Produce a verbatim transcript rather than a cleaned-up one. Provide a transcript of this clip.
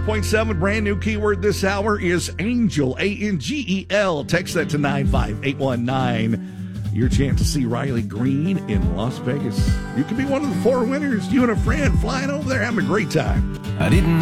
Point seven, brand new keyword this hour is Angel, A N G E L. Text that to nine five eight one nine. Your chance to see Riley Green in Las Vegas. You could be one of the four winners. You and a friend flying over there having a great time. I didn't